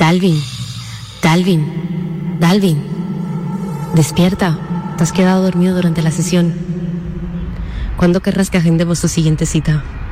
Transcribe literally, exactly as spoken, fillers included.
Dalvin, Dalvin, Dalvin, despierta. Te has quedado dormido durante la sesión. ¿Cuándo querrás que agendemos tu siguiente cita?